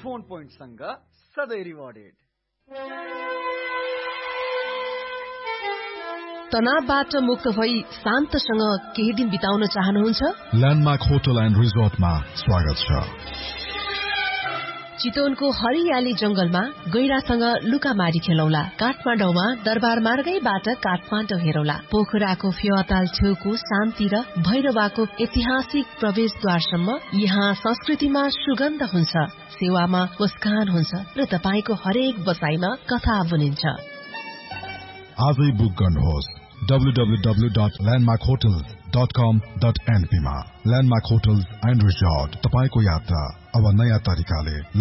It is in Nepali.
फोन पोइन्टसँग सधैँ रिवार्डेड। तनावबाट मुक्त भई शान्तसँग केही दिन बिताउन चाहनुहुन्छ? ल्यान्डमार्क होटल एन्ड रिजोर्टमा स्वागत छ। चितवनको हरियाली जंगलमा गैरासँग लुकामारी खेलौला। काठमाडौँमा दरबार मार्गैबाट काठमाडौँ हेरौला। पोखराको फेवाताल छेउको शान्ति र भैरवाको ऐतिहासिक प्रवेशद्वारसम्म यहाँ संस्कृतिमा सुगन्ध हुन्छ, सेवामा मुस्कान हुन्छ र तपाईको हरेक बसाइमा कथा बुनिन्छ। आजै बुक गर्नुहोस् www.landmarkhotels.com.np मा। ल्यान्डमार्क होटल्स एन्ड रिजोर्ट, तपाईको यात्रा अब नयाँ तरिकाले।